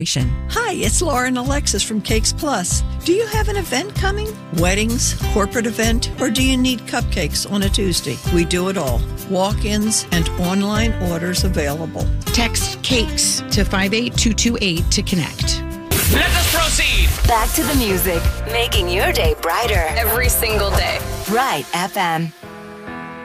Hi, it's Laura and Alexis from Cakes Plus. Do you have an event coming? Weddings, corporate event, or do you need cupcakes on a Tuesday? We do it all. Walk-ins and online orders available. Text CAKES to 58228 to connect. Let us proceed. Back to the music, making your day brighter. Every single day. Right FM.